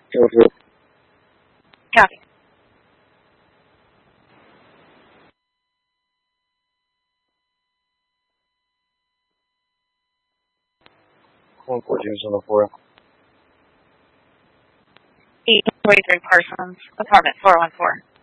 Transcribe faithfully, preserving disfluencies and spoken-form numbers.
Over. Copy. one fourteen is on the floor. eight twenty-three Parsons, apartment four one four.